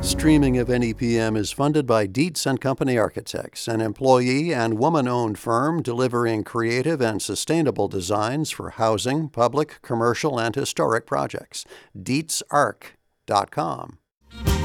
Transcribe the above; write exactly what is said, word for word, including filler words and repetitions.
Streaming of N E P M is funded by Dietz and Company Architects, an employee and woman-owned firm delivering creative and sustainable designs for housing, public, commercial, and historic projects. Dietz Arch dot com.